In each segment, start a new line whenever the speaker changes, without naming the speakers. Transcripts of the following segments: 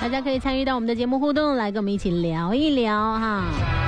大家可以参与到我们的节目互动，来跟我们一起聊一聊哈。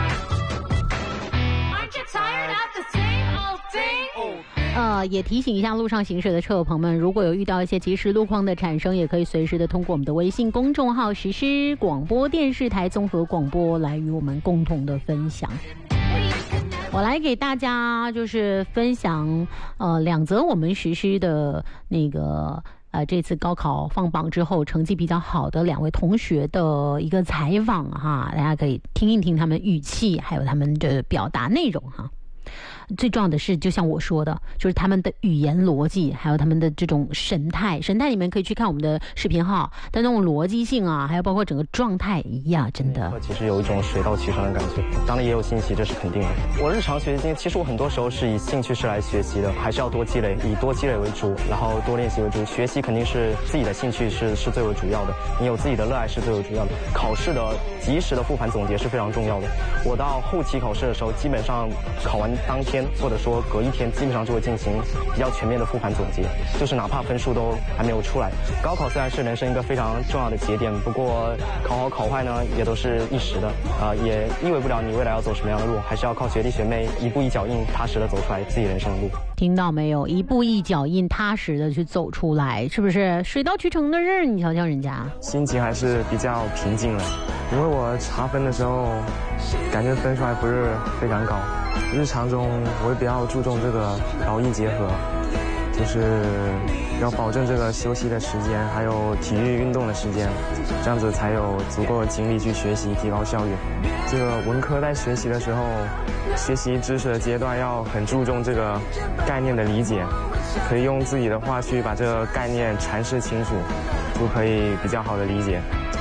也提醒一下路上行驶的车友朋友们，如果有遇到一些即时路况的产生，也可以随时的通过我们的微信公众号实施广播电视台综合广播来与我们共同的分享。我来给大家就是分享2则我们实施的那个这次高考放榜之后成绩比较好的2位同学的一个采访哈，大家可以听一听他们语气还有他们的表达内容哈。最重要的是就像我说的，就是他们的语言逻辑还有他们的这种神态你们可以去看我们的视频号，但那种逻辑性啊还有包括整个状态一样，真的
其实有一种水到渠成的感觉，当然也有欣喜，这是肯定的。我日常学习其实我很多时候是以兴趣是来学习的，还是要多积累，以多积累为主，然后多练习为主。学习肯定是自己的兴趣是最为主要的，你有自己的热爱是最为主要的。考试的及时的复盘总结是非常重要的。我到后期考试的时候，基本上考完当天或者说隔一天，基本上就会进行比较全面的复盘总结，就是哪怕分数都还没有出来。高考虽然是人生一个非常重要的节点，不过考好考坏呢也都是一时的，也意味不了你未来要走什么样的路，还是要靠学弟学妹一步一脚印踏实的走出来自己人生的路。
听到没有？一步一脚印踏实的去走出来，是不是水到渠成的事？你瞧瞧人家
心情还是比较平静了，因为我查分的时候感觉分数还不是非常高。日常中我也比较注重这个劳逸结合，就是要保证这个休息的时间还有体育运动的时间，这样子才有足够的精力去学习，提高效率。这个文科在学习的时候，学习知识的阶段要很注重这个概念的理解，可以用自己的话去把这个概念阐释清楚，就可以比较好的理解。